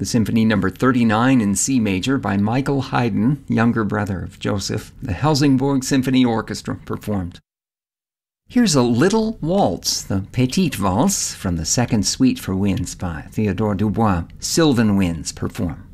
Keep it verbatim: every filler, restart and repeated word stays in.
the Symphony Number thirty-nine in C major by Michael Haydn, younger brother of Joseph, the Helsingborg Symphony Orchestra performed. Here's a little waltz, the Petite Valse, from the Second Suite for Winds by Theodore Dubois. Sylvan Winds perform.